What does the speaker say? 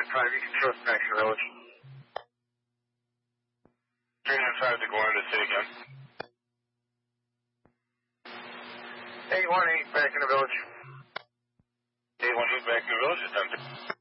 395, you can show us back to the village. 395 to Glenda, say again. 818, back in the village. 818 back in the village, it's empty.